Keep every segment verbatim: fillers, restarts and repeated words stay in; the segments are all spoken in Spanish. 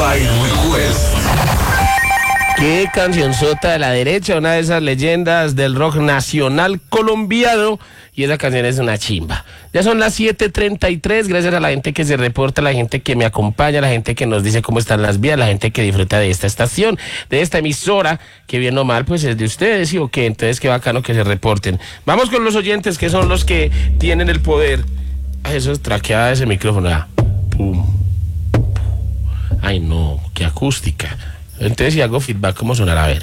My Request. Qué cancionzota de la derecha, una de esas leyendas del rock nacional colombiano. Y esa canción es una chimba. Ya son las siete treinta y tres, gracias a la gente que se reporta, la gente que me acompaña, la gente que nos dice cómo están las vías, la gente que disfruta de esta estación, de esta emisora, que bien o mal, pues es de ustedes, ¿sí o qué? Entonces qué bacano que se reporten. Vamos con los oyentes, que son los que tienen el poder. Ay, eso es traqueada ese micrófono. Ah. Pum. Ay, no, qué acústica. Entonces si hago feedback, ¿cómo sonará? A ver.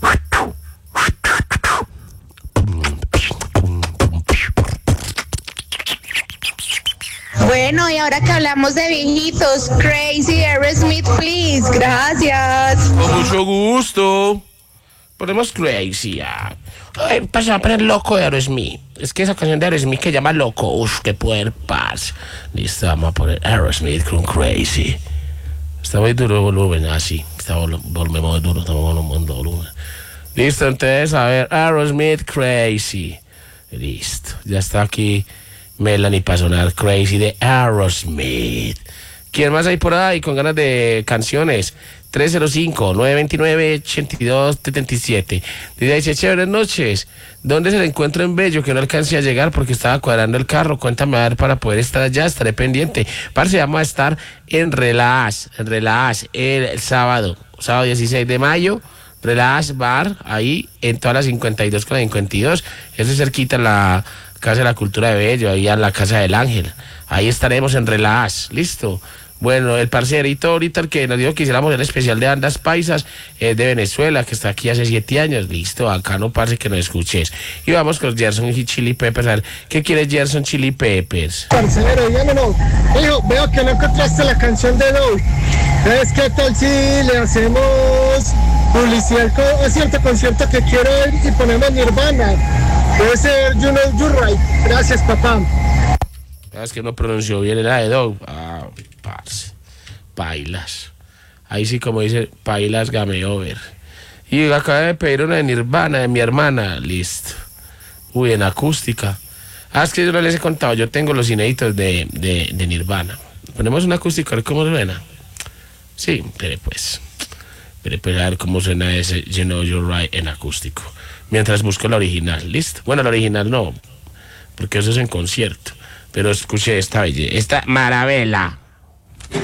Bueno, y ahora que hablamos de viejitos, Crazy Aerosmith, please, gracias. Con mucho gusto. Ponemos Crazy. Ah. Ay, pasa a poner Loco de Aerosmith. Es que esa canción de Aerosmith que llama Loco. Uf, qué poder paz. Listo, vamos a poner Aerosmith con Crazy. Está muy duro el volumen, así. Ah, está volumen muy duro, estamos volviendo volumen. Listo, entonces, a ver, Aerosmith Crazy. Listo, ya está aquí Melanie para sonar Crazy de Aerosmith. ¿Quién más hay por ahí con ganas de canciones? tres cero cinco, nueve dos nueve, ocho dos siete siete. Dice, chéveres noches. ¿Dónde se le encuentro en Bello? Que no alcancé a llegar porque estaba cuadrando el carro. Cuéntame a ver para poder estar allá. Estaré pendiente. Parce, vamos a estar en Relax, en Relax el, el sábado, sábado dieciséis de mayo. Relax Bar, ahí en todas las cincuenta y dos con la cincuenta y dos. Eso es cerquita en la Casa de la Cultura de Bello, ahí en la Casa del Ángel. Ahí estaremos en Relax. Listo. Bueno, el parcerito ahorita, el que nos dijo que hiciéramos el especial de bandas paisas, es de Venezuela, que está aquí hace siete años. Listo, acá no parce que nos escuches. Y vamos con Gerson y Chili Peppers. A ver, ¿qué quiere Gerson Chili Peppers? Parcero, dígamelo. Hijo, veo que no encontraste la canción de Dove. ¿Sabes qué tal si le hacemos publicidad a cierto concierto que quiero ir y ponemos Nirvana? Debe ser You Know You're Right. Gracias, papá. Es que no pronunció bien la de Dove. Ah, parce. Pailas. Ahí sí, como dice, Pailas Game Over. Y acaba de pedir una de Nirvana, de mi hermana. Listo. Uy, en acústica. Ah, es que yo no les he contado. Yo tengo los inéditos de, de, de Nirvana. Ponemos una acústica, a ver cómo suena. Sí, pero pues. Pero pues a ver cómo suena ese You Know You're Right en acústico. Mientras busco la original. Listo. Bueno, la original no. Porque eso es en concierto. Pero escuché esta belleza, esta maravilla.